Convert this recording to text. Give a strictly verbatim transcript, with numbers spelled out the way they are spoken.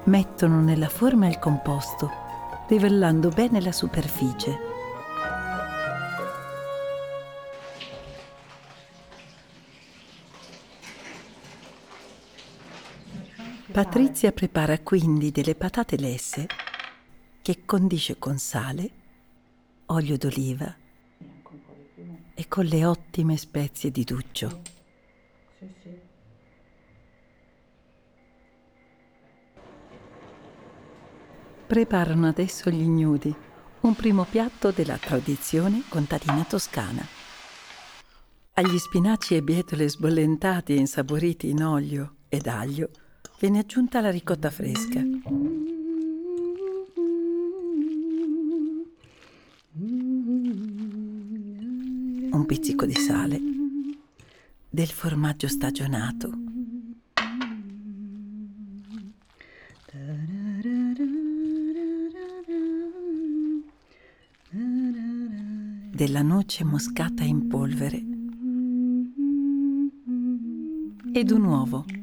mettono nella forma il composto, livellando bene la superficie. Patrizia prepara quindi delle patate lesse che condisce con sale, olio d'oliva e con le ottime spezie di Duccio. Sì, sì. Preparano adesso gli ignudi, un primo piatto della tradizione contadina toscana. Agli spinaci e bietole sbollentati e insaporiti in olio ed aglio viene aggiunta la ricotta fresca. Un pizzico di sale, del formaggio stagionato, della noce moscata in polvere ed un uovo.